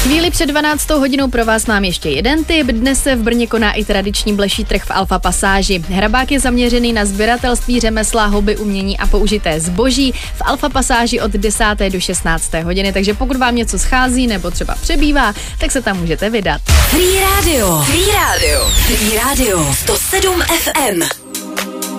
Chvíli před 12. hodinou pro vás mám ještě jeden tip. Dnes se v Brně koná i tradiční bleší trh v Alfa Pasáži. Hrabák je zaměřený na sběratelství, řemesla, hobby, umění a použité zboží v Alfa Pasáži od 10. do 16. hodiny, takže pokud vám něco schází nebo třeba přebývá, tak se tam můžete vydat. Free Radio 107 FM.